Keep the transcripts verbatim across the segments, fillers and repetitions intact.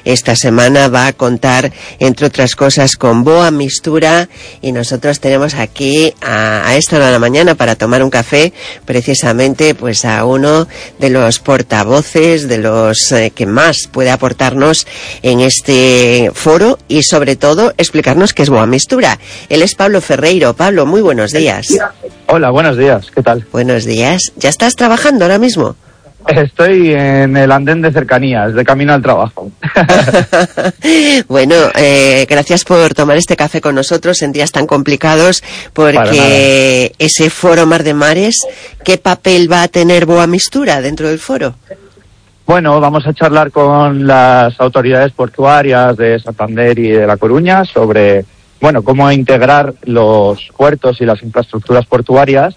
esta semana va a contar, entre otras cosas, con Boa Mistura, y nosotros tenemos aquí a, a esta hora de la mañana para tomar un café, precisamente pues a uno de los portavoces, de los eh, que más puede aportarnos en este foro y sobre todo explicarnos qué es Boa Mistura. Él es Pablo Ferreiro. Pablo, muy buenos días. Hola, buenos días, ¿qué tal? Buenos días. ¿Ya estás trabajando ahora mismo? Estoy en el andén de cercanías, de camino al trabajo. Bueno, eh, gracias por tomar este café con nosotros en días tan complicados, porque ese foro Mar de Mares, ¿qué papel va a tener Boa Mistura dentro del foro? Bueno, vamos a charlar con las autoridades portuarias de Santander y de La Coruña sobre, bueno, cómo integrar los puertos y las infraestructuras portuarias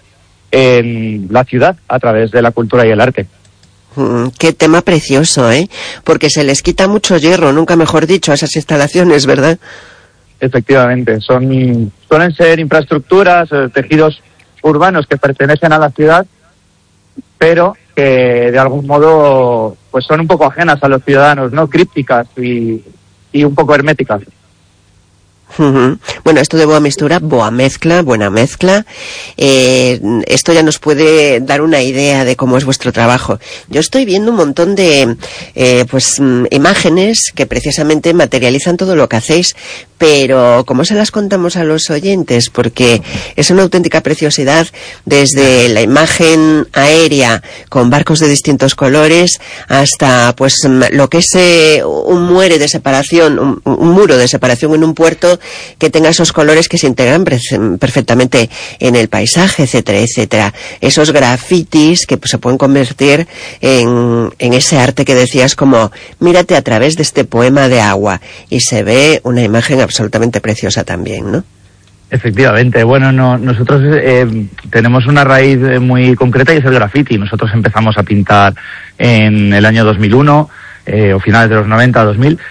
en la ciudad a través de la cultura y el arte. Mm, qué tema precioso, ¿eh? Porque se les quita mucho hierro, nunca mejor dicho, a esas instalaciones, ¿verdad? Efectivamente, son suelen ser infraestructuras, eh, tejidos urbanos que pertenecen a la ciudad, pero que de algún modo pues son un poco ajenas a los ciudadanos, ¿no? Crípticas y, y un poco herméticas. Uh-huh. Bueno, esto de Boa Mistura, boa mezcla, buena mezcla, eh, esto ya nos puede dar una idea de cómo es vuestro trabajo. Yo estoy viendo un montón de eh, pues mm, imágenes que precisamente materializan todo lo que hacéis, pero ¿cómo se las contamos a los oyentes? Porque es una auténtica preciosidad, desde la imagen aérea con barcos de distintos colores hasta pues lo que es eh, un muere de separación, un, un muro de separación en un puerto que tenga esos colores que se integran perfectamente en el paisaje, etcétera, etcétera. Esos grafitis que pues, se pueden convertir en, en ese arte que decías, como mírate a través de este poema de agua, y se ve una imagen absolutamente preciosa también, ¿no? Efectivamente, bueno, no, nosotros eh, tenemos una raíz muy concreta y es el graffiti. Nosotros empezamos a pintar en el año dos mil uno, eh, o finales de los noventa, dos mil,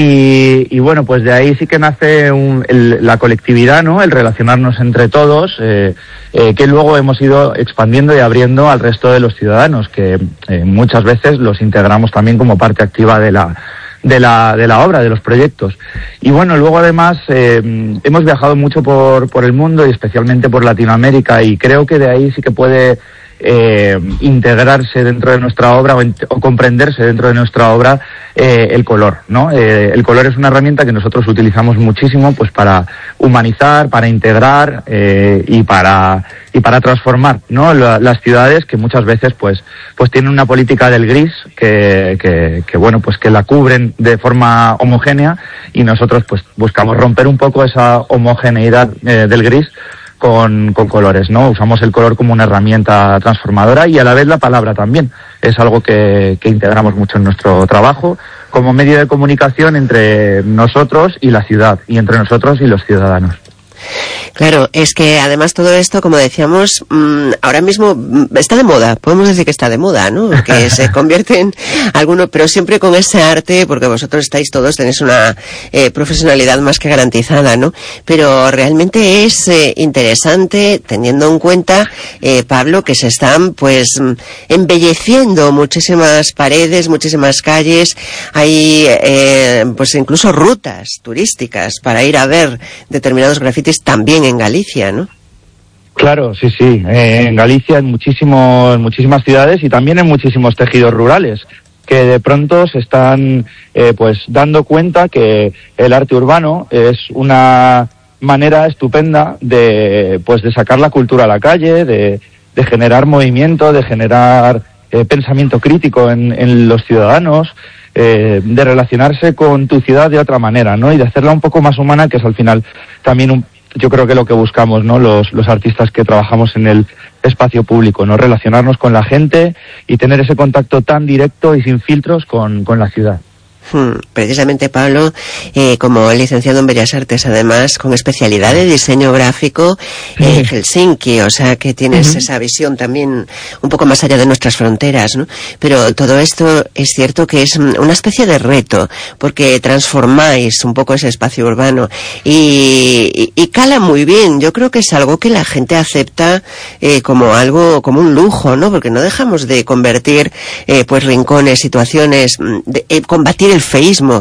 y, y bueno, pues de ahí sí que nace un, el, la colectividad, ¿no? El relacionarnos entre todos, eh, eh, que luego hemos ido expandiendo y abriendo al resto de los ciudadanos, que eh, muchas veces los integramos también como parte activa de la de la de la obra, de los proyectos. Y bueno, luego además eh, hemos viajado mucho por por el mundo y especialmente por Latinoamérica, y creo que de ahí sí que puede eh, integrarse dentro de nuestra obra o, en, o comprenderse dentro de nuestra obra eh, el color, ¿no? Eh, el color es una herramienta que nosotros utilizamos muchísimo pues para humanizar, para integrar eh, y para y para transformar, ¿no? La, las ciudades que muchas veces pues pues tienen una política del gris que, que que bueno pues que la cubren de forma homogénea, y nosotros pues buscamos romper un poco esa homogeneidad eh, del gris con con colores, ¿no? Usamos el color como una herramienta transformadora, y a la vez la palabra también es algo que que integramos mucho en nuestro trabajo como medio de comunicación entre nosotros y la ciudad, y entre nosotros y los ciudadanos. Claro, es que además todo esto, como decíamos, mmm, ahora mismo está de moda, podemos decir que está de moda, ¿no? Que se convierte en alguno, pero siempre con ese arte, porque vosotros estáis todos, tenéis una eh, profesionalidad más que garantizada, ¿no? Pero realmente es eh, interesante, teniendo en cuenta, eh, Pablo, que se están, pues, embelleciendo muchísimas paredes, muchísimas calles, hay, eh, pues, incluso rutas turísticas para ir a ver determinados grafitis también en Galicia, ¿no? Claro, sí, sí. Eh, en Galicia, en muchísimos, muchísimas ciudades y también en muchísimos tejidos rurales, que de pronto se están eh, pues dando cuenta que el arte urbano es una manera estupenda de pues de sacar la cultura a la calle, de, de generar movimiento, de generar eh, pensamiento crítico en, en los ciudadanos, eh, de relacionarse con tu ciudad de otra manera, ¿no? Y de hacerla un poco más humana, que es al final también un yo creo que lo que buscamos, ¿no? Los, los artistas que trabajamos en el espacio público, ¿no? Relacionarnos con la gente y tener ese contacto tan directo y sin filtros con, con la ciudad. Hmm, precisamente, Pablo, eh, como licenciado en Bellas Artes, además, con especialidad de diseño gráfico en eh, Helsinki, o sea que tienes uh-huh. esa visión también un poco más allá de nuestras fronteras, ¿no? Pero todo esto es cierto que es una especie de reto, porque transformáis un poco ese espacio urbano y, y, y cala muy bien. Yo creo que es algo que la gente acepta eh, como algo, como un lujo, ¿no? Porque no dejamos de convertir, eh, pues, rincones, situaciones, de, eh, combatir el feísmo